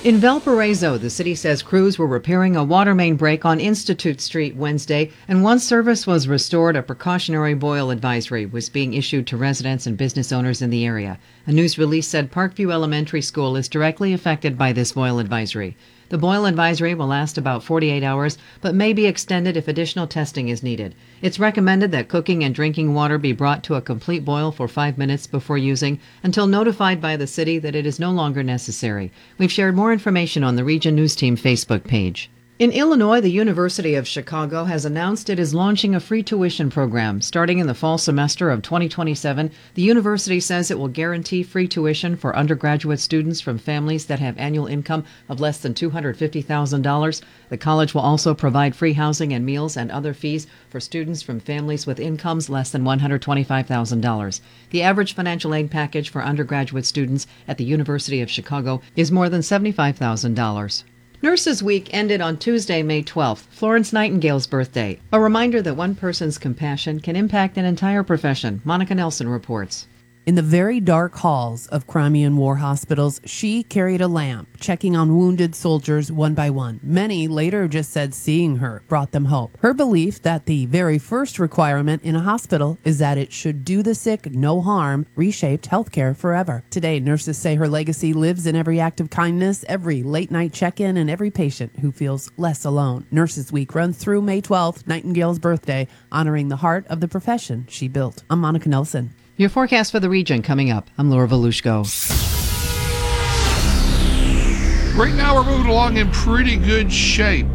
In Valparaiso, the city says crews were repairing a water main break on Institute Street Wednesday, and once service was restored, a precautionary boil advisory was being issued to residents and business owners in the area. A news release said Parkview Elementary School is directly affected by this boil advisory. The boil advisory will last about 48 hours, but may be extended if additional testing is needed. It's recommended that cooking and drinking water be brought to a complete boil for 5 minutes before using, until notified by the city that it is no longer necessary. We've shared more information on the Region News Team Facebook page. In Illinois, the University of Chicago has announced it is launching a free tuition program. Starting in the fall semester of 2027, the university says it will guarantee free tuition for undergraduate students from families that have annual income of less than $250,000. The college will also provide free housing and meals and other fees for students from families with incomes less than $125,000. The average financial aid package for undergraduate students at the University of Chicago is more than $75,000. Nurses Week ended on Tuesday, May 12th, Florence Nightingale's birthday. A reminder that one person's compassion can impact an entire profession. Monica Nelson reports. In the very dark halls of Crimean war hospitals, she carried a lamp, checking on wounded soldiers one by one. Many later just said seeing her brought them hope. Her belief that the very first requirement in a hospital is that it should do the sick no harm reshaped healthcare forever. Today, nurses say her legacy lives in every act of kindness, every late-night check-in, and every patient who feels less alone. Nurses Week runs through May 12th, Nightingale's birthday, honoring the heart of the profession she built. I'm Monica Nelson. Your forecast for the region coming up. I'm Laura Volushko. Right now we're moving along in pretty good shape.